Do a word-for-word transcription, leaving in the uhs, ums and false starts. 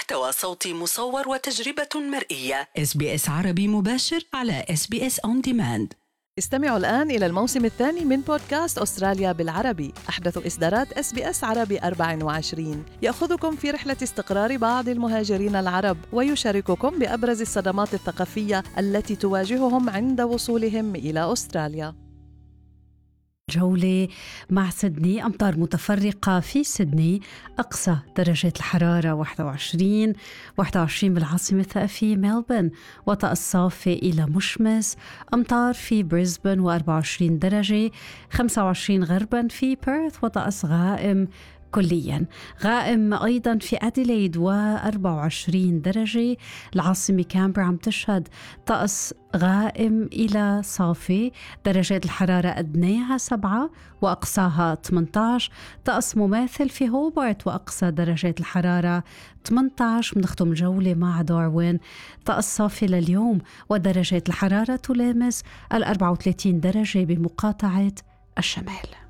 محتوى صوتي مصور وتجربة مرئية. إس بي إس عربي مباشر على إس بي إس On Demand. استمعوا الآن إلى الموسم الثاني من بودكاست أستراليا بالعربي، أحدث إصدارات إس بي إس عربي أربعة وعشرين، يأخذكم في رحلة استقرار بعض المهاجرين العرب ويشارككم بأبرز الصدمات الثقافية التي تواجههم عند وصولهم إلى أستراليا. جولة مع سيدني. أمطار متفرقة في سيدني، أقصى درجة الحرارة واحد وعشرين واحد وعشرين بالعاصمة الثقافية ملبورن، وطقس صافي إلى مشمس. أمطار في بريسبن وأربعة وعشرين درجة، خمسة وعشرين غربا في بيرث، وطقس غائم كليا. غائم أيضا في أديلايد وأربعة وعشرين درجة. العاصمة كامبرا عم تشهد طقس غائم إلى صافي، درجات الحرارة أدناها سبعة وأقصاها ثمانية عشر. طقس مماثل في هوبارت وأقصى درجات الحرارة ثمانية عشر. بنختم الجولة مع داروين، طقس صافي لليوم ودرجات الحرارة تلامس الأربعة وثلاثين درجة بمقاطعة الشمال.